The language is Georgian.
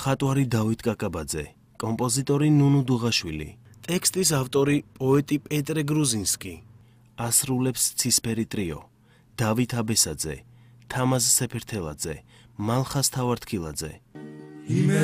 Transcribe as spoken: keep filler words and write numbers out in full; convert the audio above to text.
მხატვარი დავით კაკაბაძე, კომპოზიტორი ნუნუ დუღაშვილი, ტექსტის ავტორი პოეტი პეტრე გრუზინსკი, ასრულებს ცისფერი ტრიო, დავით აბესაძე, თამაზ სეფერთელაძე, მალხაზ თავართქილაძე.